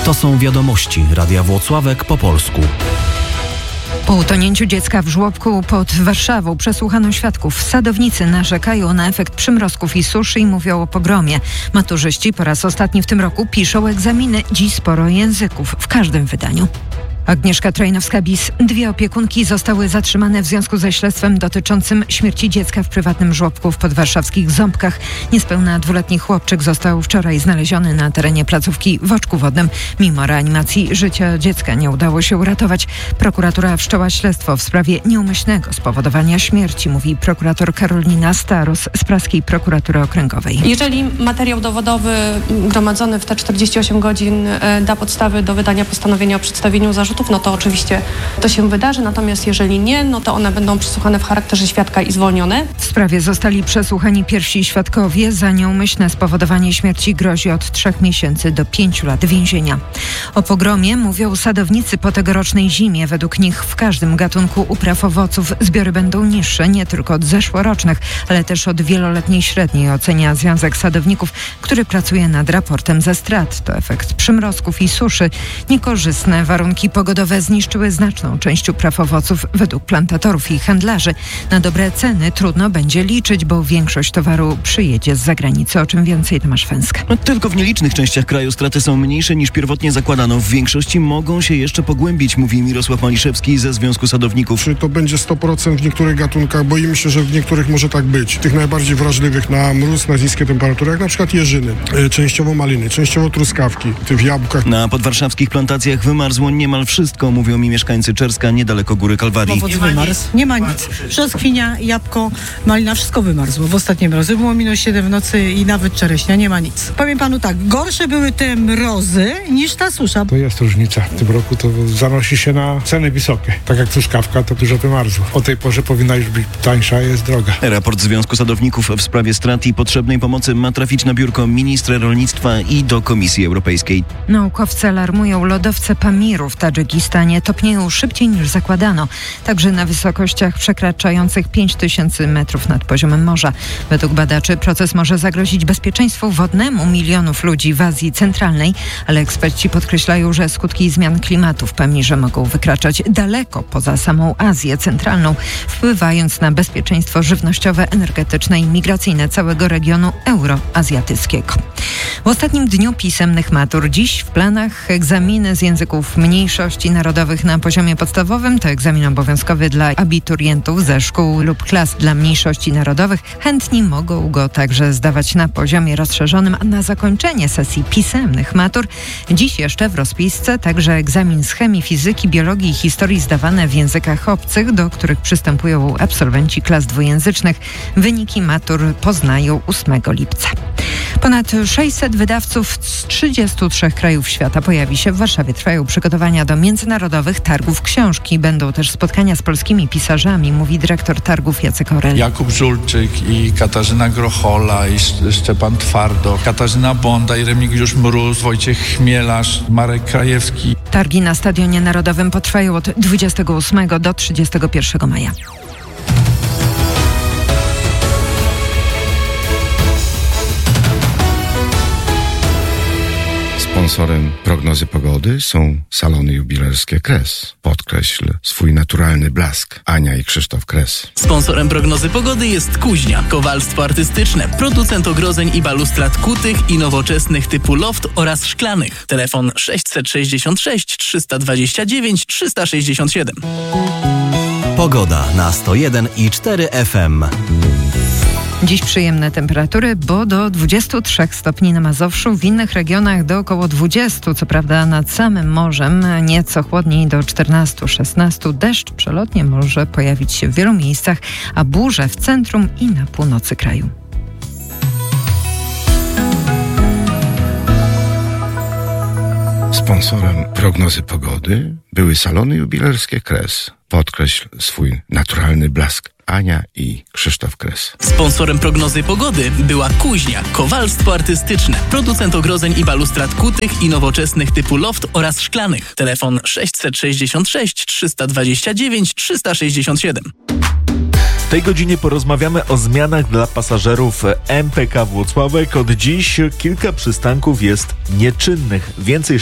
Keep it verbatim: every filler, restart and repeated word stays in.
To są wiadomości Radia Włocławek po polsku. Po utonięciu dziecka w żłobku pod Warszawą przesłuchano świadków. Sadownicy narzekają na efekt przymrozków i suszy i mówią o pogromie. Maturzyści po raz ostatni w tym roku piszą egzaminy. Dziś sporo języków w każdym wydaniu. Agnieszka Trojnowska-Bis. Dwie opiekunki zostały zatrzymane w związku ze śledztwem dotyczącym śmierci dziecka w prywatnym żłobku w podwarszawskich Ząbkach. Niespełna dwuletni chłopczyk został wczoraj znaleziony na terenie placówki w Oczku Wodnym. Mimo reanimacji życia dziecka nie udało się uratować. Prokuratura wszczęła śledztwo w sprawie nieumyślnego spowodowania śmierci, mówi prokurator Karolina Staros z Praskiej Prokuratury Okręgowej. Jeżeli materiał dowodowy gromadzony w te czterdzieści osiem godzin da podstawy do wydania postanowienia o przedstawieniu zarzutów, no to oczywiście to się wydarzy, natomiast jeżeli nie, no to one będą przesłuchane w charakterze świadka i zwolnione. W sprawie zostali przesłuchani pierwsi świadkowie. Za nieumyślne spowodowanie śmierci grozi od trzech miesięcy do pięciu lat więzienia. O pogromie mówią sadownicy po tegorocznej zimie. Według nich w każdym gatunku upraw owoców zbiory będą niższe, nie tylko od zeszłorocznych, ale też od wieloletniej średniej, ocenia Związek Sadowników, który pracuje nad raportem ze strat. To efekt przymrozków i suszy. Niekorzystne warunki pogodowe zniszczyły znaczną część upraw owoców według plantatorów i handlarzy. Na dobre ceny trudno będzie liczyć, bo większość towaru przyjedzie z zagranicy. O czym więcej Tomasz Fęska. No, tylko w nielicznych częściach kraju straty są mniejsze niż pierwotnie zakładano. W większości mogą się jeszcze pogłębić, mówi Mirosław Maliszewski ze Związku Sadowników. Czy to będzie sto procent w niektórych gatunkach? Boimy się, że w niektórych może tak być. Tych najbardziej wrażliwych na mróz, na niskie temperatury, jak na przykład jeżyny, częściowo maliny, częściowo truskawki, w jabłkach. Na podwarszawskich plantacjach wymarzło niemal wszystko, mówią mi mieszkańcy Czerska, niedaleko Góry Kalwarii. Owoc wymarzł. Nie ma nic. Brzoskwinia, jabłko, malina, wszystko wymarzło. W ostatnim mrozy było minus siedem w nocy i nawet czereśnia, nie ma nic. Powiem panu tak, gorsze były te mrozy niż ta susza. To jest różnica. W tym roku to zanosi się na ceny wysokie. Tak jak truskawka, to dużo wymarzło. O tej porze powinna już być tańsza, jest droga. Raport Związku Sadowników w sprawie strat i potrzebnej pomocy ma trafić na biurko ministra rolnictwa i do Komisji Europejskiej. Naukowcy alarmują, lodowce Pamiru w Tadżykistanie topnieją szybciej niż zakładano, także na wysokościach przekraczających pięć tysięcy metrów nad poziomem morza. Według badaczy proces może zagrozić bezpieczeństwu wodnemu milionów ludzi w Azji Centralnej, ale eksperci podkreślają, że skutki zmian klimatu w Pamirze mogą wykraczać daleko poza samą Azję Centralną, wpływając na bezpieczeństwo żywnościowe, energetyczne i migracyjne całego regionu euroazjatyckiego. W ostatnim dniu pisemnych matur dziś w planach egzaminy z języków mniejszości narodowych na poziomie podstawowym. To egzamin obowiązkowy dla abiturientów ze szkół lub klas dla mniejszości narodowych. Chętni mogą go także zdawać na poziomie rozszerzonym, a na zakończenie sesji pisemnych matur dziś jeszcze w rozpisce także egzamin z chemii, fizyki, biologii i historii zdawane w językach obcych, do których przystępują absolwenci klas dwujęzycznych. Wyniki matur poznają ósmego lipca. Ponad sześćset wydawców z trzydziestu trzech krajów świata pojawi się w Warszawie. Trwają przygotowania do międzynarodowych targów książki. Będą też spotkania z polskimi pisarzami, mówi dyrektor targów Jacek Orel. Jakub Żulczyk i Katarzyna Grochola i Szczepan Twardo, Katarzyna Bonda i Remigiusz Mróz, Wojciech Chmielarz, Marek Krajewski. Targi na Stadionie Narodowym potrwają od dwudziestego ósmego do trzydziestego pierwszego maja. Sponsorem prognozy pogody są salony jubilerskie Kres. Podkreśl swój naturalny blask. Ania i Krzysztof Kres. Sponsorem prognozy pogody jest Kuźnia. Kowalstwo artystyczne. Producent ogrodzeń i balustrad kutych i nowoczesnych typu loft oraz szklanych. Telefon sześćset sześćdziesiąt sześć trzysta dwadzieścia dziewięć trzysta sześćdziesiąt siedem. Pogoda na sto jeden i cztery F M. Dziś przyjemne temperatury, bo do dwudziestu trzech stopni na Mazowszu, w innych regionach do około dwudziestu, co prawda nad samym morzem nieco chłodniej do czternastu szesnastu. Deszcz przelotnie może pojawić się w wielu miejscach, a burze w centrum i na północy kraju. Sponsorem prognozy pogody były salony jubilerskie Kres. Podkreśl swój naturalny blask. Ania i Krzysztof Kres. Sponsorem prognozy pogody była Kuźnia. Kowalstwo artystyczne. Producent ogrodzeń i balustrad kutych i nowoczesnych typu loft oraz szklanych. Telefon sześćset sześćdziesiąt sześć trzysta dwadzieścia dziewięć trzysta sześćdziesiąt siedem. W tej godzinie porozmawiamy o zmianach dla pasażerów M P K Włocławek. Od dziś kilka przystanków jest nieczynnych. Więcej